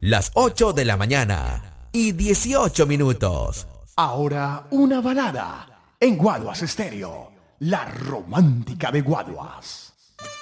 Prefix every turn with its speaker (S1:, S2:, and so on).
S1: las 8 de la mañana y 18 minutos.
S2: Ahora una balada en Guaduas Estéreo, la romántica de Guaduas.